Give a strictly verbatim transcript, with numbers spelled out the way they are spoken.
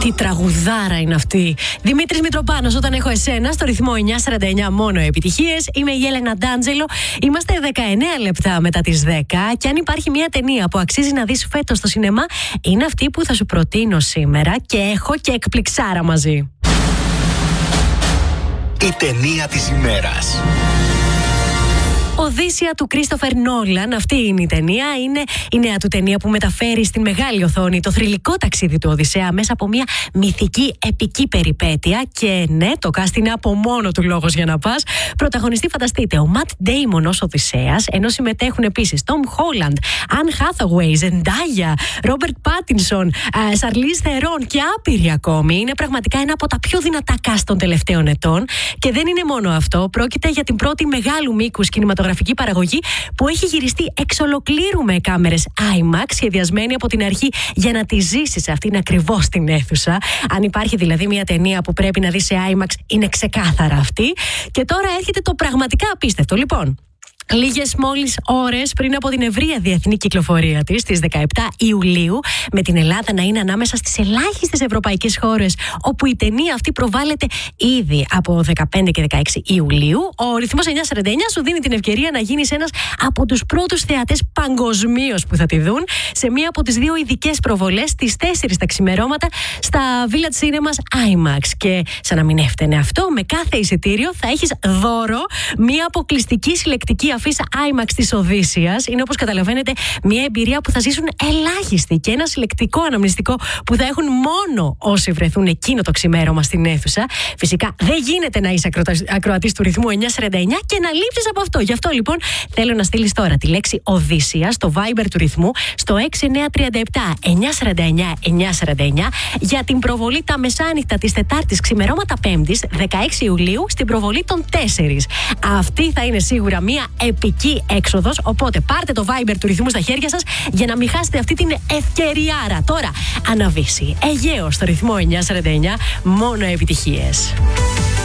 Τι τραγουδάρα είναι αυτή. Δημήτρης Μητροπάνος, όταν έχω εσένα, στο ρυθμό εννιά σαράντα εννιά, μόνο επιτυχίες. Είμαι η Έλενα Ντάντζελο. Είμαστε δεκαεννέα λεπτά μετά τις δέκα. Και αν υπάρχει μια ταινία που αξίζει να δεις φέτος στο σινεμά, είναι αυτή που θα σου προτείνω σήμερα. Και έχω και εκπληξάρα μαζί. Η ταινία της ημέρας. Οδύσσια του Κρίστοφερ Νόλαν. Αυτή είναι η ταινία. Είναι η νέα του ταινία που μεταφέρει στην μεγάλη οθόνη το θρυλικό ταξίδι του Οδυσσέα μέσα από μια μυθική επική περιπέτεια. Και ναι, το cast είναι από μόνο του λόγος για να πας. Πρωταγωνιστή, φανταστείτε, ο Ματ Ντέιμον ως Οδυσσέας, ενώ συμμετέχουν επίσης Τόμ Χόλαντ, Αν Χάθαουεϊ, Ζεντάγια, Ρόμπερτ Πάτινσον, Σαρλίζ Θερόν και άπειροι ακόμη. Είναι πραγματικά ένα από τα πιο δυνατά cast των τελευταίων ετών. Και δεν είναι μόνο αυτό. Πρόκειται για την πρώτη μεγάλου μήκους κινηματογραφική παραγωγή που έχει γυριστεί εξ ολοκλήρου με κάμερες άιμαξ, σχεδιασμένη από την αρχή για να τη ζήσεις αυτήν ακριβώς στην αίθουσα. Αν υπάρχει δηλαδή μια ταινία που πρέπει να δεις σε άιμαξ, είναι ξεκάθαρα αυτή. Και τώρα έρχεται το πραγματικά απίστευτο. Λοιπόν, λίγες μόλις ώρες πριν από την ευρεία διεθνή κυκλοφορία της, στις δεκαεπτά Ιουλίου, με την Ελλάδα να είναι ανάμεσα στις ελάχιστες ευρωπαϊκές χώρες όπου η ταινία αυτή προβάλλεται ήδη από δεκαπέντε και δεκαέξι Ιουλίου, ο ρυθμός εννιά σαράντα εννιά σου δίνει την ευκαιρία να γίνεις ένας από τους πρώτους θεατές παγκοσμίως που θα τη δουν σε μία από τις δύο ειδικές προβολές, τις τέσσερις τα ξημερώματα στα Village Cinemas άιμαξ. Και σαν να μην έφταινε αυτό, με κάθε εισιτήριο θα έχεις δώρο μία αποκλειστική συλλεκτική αφίσα άιμαξ της Οδύσσιας. Είναι, όπως καταλαβαίνετε, μια εμπειρία που θα ζήσουν ελάχιστοι και ένα συλλεκτικό αναμνηστικό που θα έχουν μόνο όσοι βρεθούν εκείνο το ξημέρωμα στην αίθουσα. Φυσικά δεν γίνεται να είσαι ακροατής του ρυθμού εννιά σαράντα εννιά και να λείψεις από αυτό. Γι' αυτό λοιπόν θέλω να στείλεις τώρα τη λέξη Οδύσσια στο Viber του ρυθμού στο έξι εννιά τρία επτά εννιά σαράντα εννιά εννιά σαράντα εννιά για την προβολή τα μεσάνυχτα της Τετάρτης ξημερώματα Πέμπτης δεκαέξι Ιουλίου στην προβολή των τέσσερις. Αυτή θα είναι σίγουρα μια επική έξοδος, οπότε πάρτε το Viber του ρυθμού στα χέρια σας για να μην χάσετε αυτή την ευκαιριάρα. Τώρα, Αναβύση, Αιγαίο στο ρυθμό εννιά σαράντα εννιά, μόνο επιτυχίες.